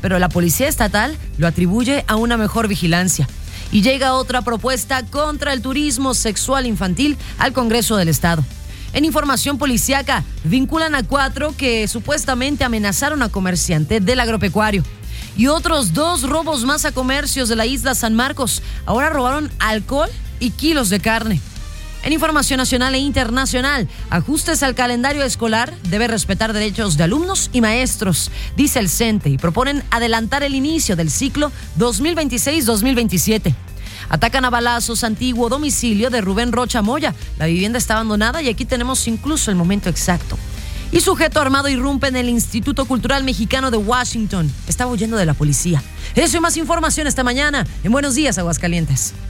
pero la policía estatal lo atribuye a una mejor vigilancia. Y llega otra propuesta contra el turismo sexual infantil al Congreso del Estado. En información policíaca, vinculan a 4 que supuestamente amenazaron a comerciante del agropecuario. Y otros 2 robos más a comercios de la isla San Marcos. Ahora robaron alcohol y kilos de carne. En información nacional e internacional, ajustes al calendario escolar, debe respetar derechos de alumnos y maestros, dice el CENTE, y proponen adelantar el inicio del ciclo 2026-2027. Atacan a balazos antiguo domicilio de Rubén Rocha Moya. La vivienda está abandonada y aquí tenemos incluso el momento exacto. Y sujeto armado irrumpe en el Instituto Cultural Mexicano de Washington. Estaba huyendo de la policía. Eso y más información esta mañana en Buenos Días, Aguascalientes.